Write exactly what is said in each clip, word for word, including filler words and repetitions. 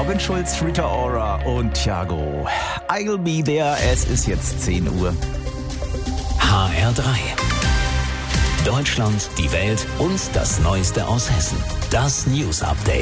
Robin Schulz, Rita Ora und Thiago. I'll be there. Es ist jetzt zehn Uhr. H R drei. Deutschland, die Welt und das Neueste aus Hessen. Das News Update.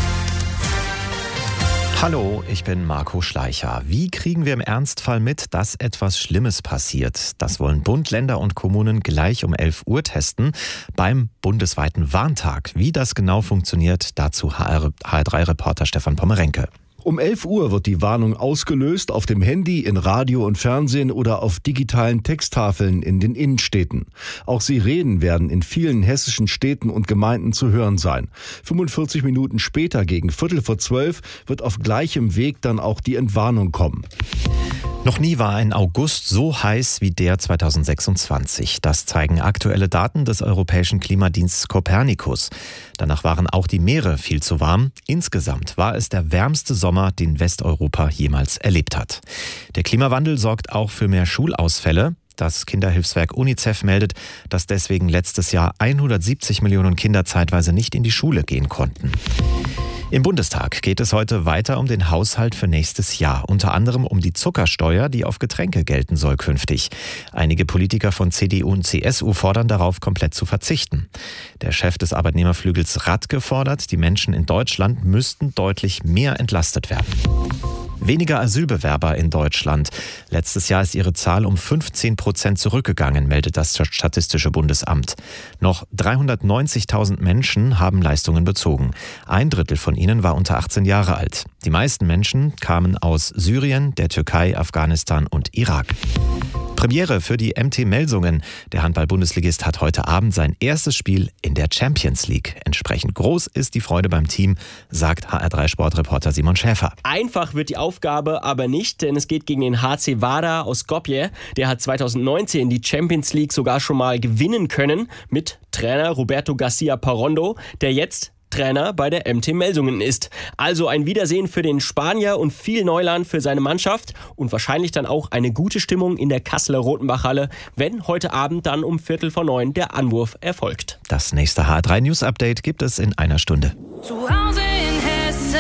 Hallo, ich bin Marco Schleicher. Wie kriegen wir im Ernstfall mit, dass etwas Schlimmes passiert? Das wollen Bund, Länder und Kommunen gleich um elf Uhr testen beim bundesweiten Warntag. Wie das genau funktioniert, dazu H R drei Reporter Stefan Pommerenke. Um elf Uhr wird die Warnung ausgelöst auf dem Handy, in Radio und Fernsehen oder auf digitalen Texttafeln in den Innenstädten. Auch Sirenen werden in vielen hessischen Städten und Gemeinden zu hören sein. fünfundvierzig Minuten später, gegen Viertel vor zwölf, wird auf gleichem Weg dann auch die Entwarnung kommen. Noch nie war ein August so heiß wie der zweitausendsechsundzwanzig. Das zeigen aktuelle Daten des Europäischen Klimadienstes Copernicus. Danach waren auch die Meere viel zu warm. Insgesamt war es der wärmste Sommer, den Westeuropa jemals erlebt hat. Der Klimawandel sorgt auch für mehr Schulausfälle. Das Kinderhilfswerk UNICEF meldet, dass deswegen letztes Jahr hundertsiebzig Millionen Kinder zeitweise nicht in die Schule gehen konnten. Im Bundestag geht es heute weiter um den Haushalt für nächstes Jahr. Unter anderem um die Zuckersteuer, die auf Getränke gelten soll künftig. Einige Politiker von C D U und C S U fordern darauf, komplett zu verzichten. Der Chef des Arbeitnehmerflügels Radke fordert, die Menschen in Deutschland müssten deutlich mehr entlastet werden. Weniger Asylbewerber in Deutschland. Letztes Jahr ist ihre Zahl um fünfzehn Prozent zurückgegangen, meldet das Statistische Bundesamt. Noch dreihundertneunzigtausend Menschen haben Leistungen bezogen. Ein Drittel von ihnen war unter achtzehn Jahre alt. Die meisten Menschen kamen aus Syrien, der Türkei, Afghanistan und Irak. Premiere für die M T Melsungen. Der Handball-Bundesligist hat heute Abend sein erstes Spiel in der Champions League. Entsprechend groß ist die Freude beim Team, sagt H R drei Sportreporter Simon Schäfer. Einfach wird die Aufgabe aber nicht, denn es geht gegen den H C Vardar aus Skopje. Der hat zweitausendneunzehn die Champions League sogar schon mal gewinnen können mit Trainer Roberto Garcia Parrondo, der jetzt Trainer bei der M T Melsungen ist. Also ein Wiedersehen für den Spanier und viel Neuland für seine Mannschaft und wahrscheinlich dann auch eine gute Stimmung in der Kasseler Rotenbachhalle, wenn heute Abend dann um Viertel vor neun der Anwurf erfolgt. Das nächste H R drei News Update gibt es in einer Stunde. Zu Hause in Hessen.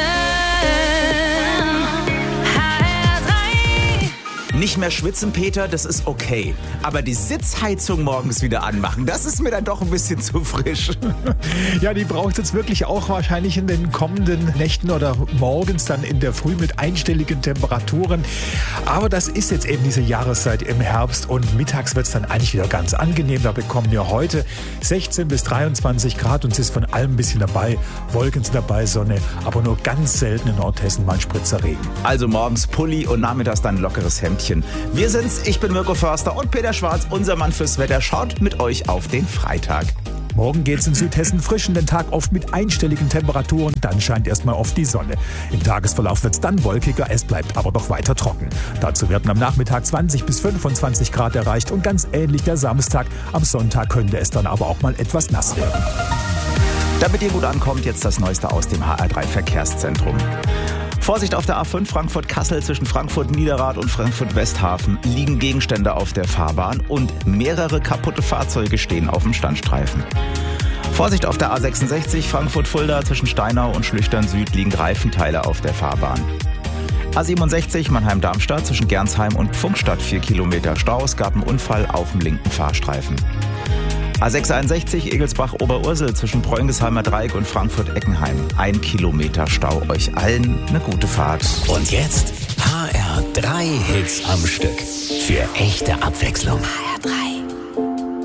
H R drei. Nicht mehr schwitzen, Peter, das ist okay. Aber die Sitzheizung morgens wieder anmachen, das ist mir dann doch ein bisschen zu frisch. Ja, die braucht es jetzt wirklich auch wahrscheinlich in den kommenden Nächten oder morgens dann in der Früh mit einstelligen Temperaturen. Aber das ist jetzt eben diese Jahreszeit im Herbst und mittags wird es dann eigentlich wieder ganz angenehm. Da bekommen wir heute sechzehn bis dreiundzwanzig Grad und es ist von allem ein bisschen dabei. Wolken sind dabei, Sonne, aber nur ganz selten in Nordhessen mal ein Spritzer Regen. Also morgens Pulli und nachmittags dann lockeres Hemdchen. Wir sind's, ich bin Mirko Förster und Peter Schwarz, unser Mann fürs Wetter, schaut mit euch auf den Freitag. Morgen geht's in Südhessen frisch in den Tag oft mit einstelligen Temperaturen. Dann scheint erstmal oft die Sonne. Im Tagesverlauf wird's dann wolkiger, es bleibt aber doch weiter trocken. Dazu werden am Nachmittag zwanzig bis fünfundzwanzig Grad erreicht und ganz ähnlich der Samstag. Am Sonntag könnte es dann aber auch mal etwas nass werden. Damit ihr gut ankommt, jetzt das Neueste aus dem H R drei Verkehrszentrum. Vorsicht auf der A fünf Frankfurt-Kassel zwischen Frankfurt-Niederrad und Frankfurt-Westhafen liegen Gegenstände auf der Fahrbahn und mehrere kaputte Fahrzeuge stehen auf dem Standstreifen. Vorsicht auf der A sechsundsechzig Frankfurt-Fulda zwischen Steinau und Schlüchtern Süd liegen Reifenteile auf der Fahrbahn. A siebenundsechzig Mannheim-Darmstadt zwischen Gernsheim und Pfungstadt vier Kilometer Stau. Es gab einen Unfall auf dem linken Fahrstreifen. A sechshunderteinundsechzig Egelsbach-Oberursel zwischen Bräunisheimer Dreieck und Frankfurt-Eckenheim. Ein Kilometer Stau. Euch allen eine gute Fahrt. Und jetzt H R drei Hits am Stück. Für echte Abwechslung. H R drei.